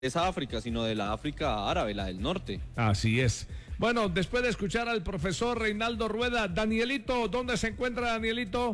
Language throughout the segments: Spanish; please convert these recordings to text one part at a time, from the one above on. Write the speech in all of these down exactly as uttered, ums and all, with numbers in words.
esa África, sino de la África árabe, la del norte. Así es. Bueno, después de escuchar al profesor Reinaldo Rueda, Danielito, ¿dónde se encuentra Danielito?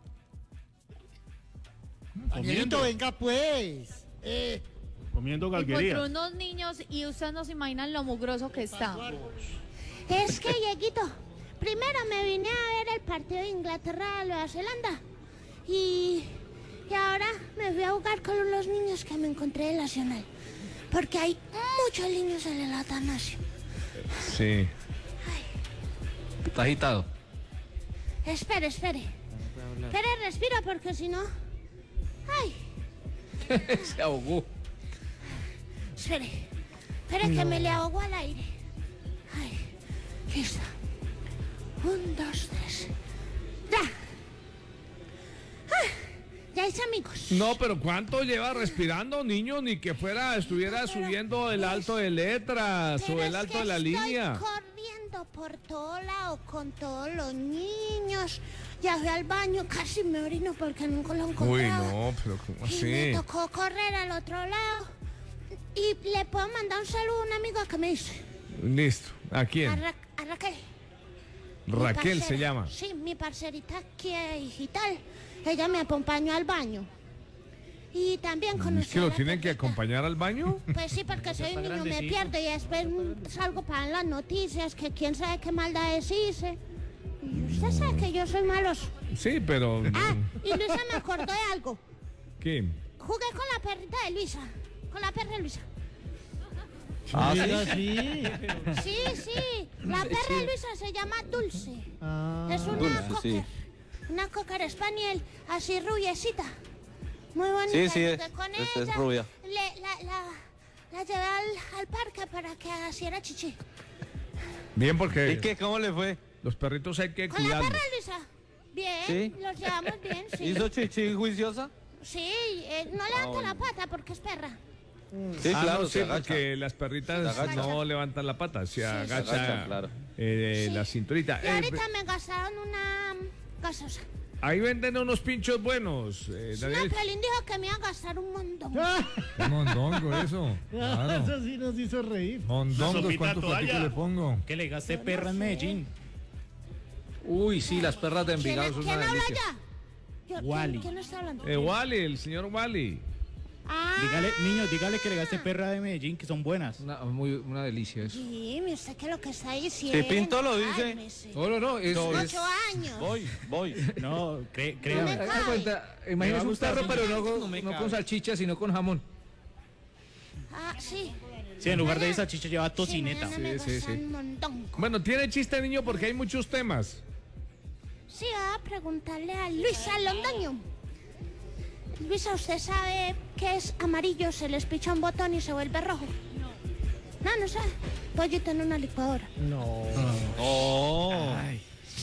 Danielito, venga pues. Eh, Comiendo galguerías. Encontró unos niños y ustedes no se imaginan lo mugroso que está. Es que, Dieguito, primero me vine a ver el partido de Inglaterra-Nueva Zelanda y, y ahora me fui a jugar con los niños que me encontré en Nacional, porque hay muchos niños en el Atanasio. Sí. ¿Está agitado? Espere, espere. Espere, respira, porque si no... ¡Ay! Se ahogó. Espere, espere no. que me le ahogo al aire. Ay, listo. Un, dos, tres. ¡Ya! Ah, ya hice amigos. No, pero ¿cuánto lleva respirando, niño? Ni que fuera, estuviera no, subiendo el alto de letras o el alto de la línea. Estoy corriendo por todo lado con todos los niños. Ya fui al baño, casi me orino porque nunca lo encontraba. Uy, no, pero ¿cómo así? Y me tocó correr al otro lado. Y le puedo mandar un saludo a una amiga que me dice. Listo. ¿A quién? A, Ra a Raquel. Raquel se llama. Sí, mi parcerita aquí digital. Ella me acompañó al baño. Y también conocí. ¿Es que lo tienen que acompañar al baño? Pues sí, porque soy un niño, me pierdo y después salgo para las noticias que quién sabe qué maldades hice. Y usted sabe que yo soy maloso. Sí, pero... Ah, y Luisa me acordó de algo. ¿Qué? Jugué con la perrita de Luisa. Con la perra de Luisa. Ah, sí. Sí, sí. La perra sí. de Luisa se llama Dulce. Ah, es una Dulce, cocker. sí. Una cocker spaniel, así rubiecita. Muy bonita. Sí, sí, es, con es, ella, es rubia. Le, la, la, la llevé al, al parque para que hiciera chichi. Bien, porque... ¿Y qué? ¿Cómo le fue? Los perritos hay que ¿Con cuidarlos. la perra de Luisa? Bien, ¿Sí? los llevamos bien, sí. ¿Hizo chichi juiciosa? Sí, eh, no levanta ah, bueno. la pata porque es perra. Sí, ah, claro, no, sí, porque las perritas no levantan la pata, se sí, agacha se agacha, claro. eh, sí. la cinturita. Y ahorita eh, me gastaron una gasosa. Ahí venden unos pinchos buenos. Eh, no, Pelín dijo que me iba a gastar un montón. Un mondongo, eso. Claro. Eso sí nos hizo reír. Mondongos, ¿cuántos platicos le pongo? Que le gaste perra en Medellín. Uy, sí, las perras de Envigado son una delicia. ¿Quién habla ya? Yo, Wally. ¿Quién, ¿Quién está hablando? Eh, Wally, el señor Wally. Ah. Dígale, niño, dígale que le gaste perra de Medellín, que son buenas. Una, muy, una delicia eso. Sí, ¿usted qué es lo que está diciendo? Si Pinto lo dice. No, no, no. Es, Ocho es... años. Voy, voy. No, cre créame. No me cuenta, imagínese un perro, pero no, con, no, no con salchicha, sino con jamón. Ah, sí. Sí, en lugar de esa salchicha lleva tocineta. Sí, me sí, sí. Un montón. Bueno, tiene chiste, niño, porque hay muchos temas. Sí, a preguntarle a Luisa Londoño. Luisa, ¿usted sabe qué es amarillo? Se les picha un botón y se vuelve rojo. No. No, no sabe. Pollito en una licuadora. No. Oh. Ay.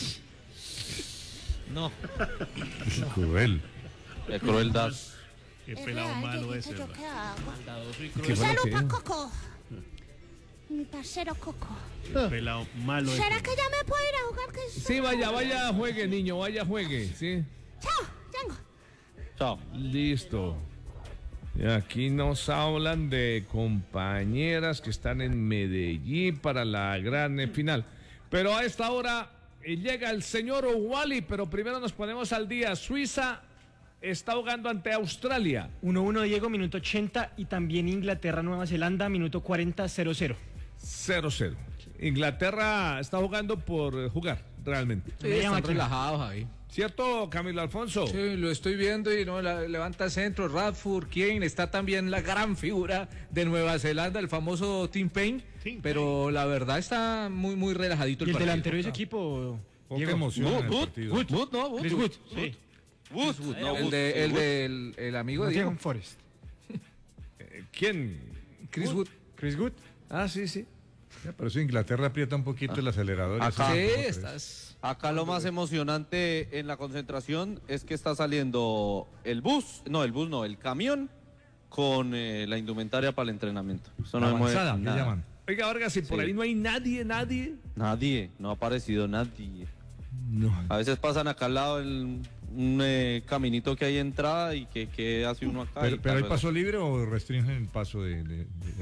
No. Es cruel. Qué crueldad. Qué pelado malo ese. Un saludo para Coco. Mi parcero Coco. Qué pelado malo ese. ¿Será que ya me puedo ir a jugar? Que sí, vaya, vaya, juegue, niño, vaya, juegue, sí. Chao, vengo. Chao. Listo. Y aquí nos hablan de compañeras que están en Medellín para la gran final. Pero a esta hora eh, llega el señor Wally, pero primero nos ponemos al día. Suiza está jugando ante Australia. uno uno Diego, minuto ochenta, y también Inglaterra-Nueva Zelanda, minuto cuarenta, cero cero. cero cero. Inglaterra está jugando por jugar, realmente. Sí, están relajados ahí. ¿Cierto, Camilo Alfonso? Sí, lo estoy viendo y no la, levanta centro. Radford, quien está también la gran figura de Nueva Zelanda, el famoso Tim Payne. Tim pero Payne. La verdad está muy, muy relajadito el, ¿Y el partido. delantero de ese equipo? Poca emoción en el partido. Wood, Wood, no, Wood. Chris Wood, sí. Wood, Wood, no, el, de, el, de, el, el amigo de Diego. Forrest. ¿Quién? Chris Wood. Chris Wood. Ah, sí, sí. Ya, pero eso Inglaterra aprieta un poquito ah. el acelerador. Acá, sí, estás... Acá lo más emocionante en la concentración es que está saliendo el bus, no, el bus no, el camión con eh, la indumentaria para el entrenamiento. Eso no avanzada, me ¿qué llaman? Oiga, Vargas, si por sí. ahí no hay nadie, nadie. Nadie, no ha aparecido nadie. No. A veces pasan acá al lado el, un eh, caminito que hay entrada y que, que hace uno acá. ¿Pero, y pero hay tal vez- paso libre o restringen el paso de, de- de-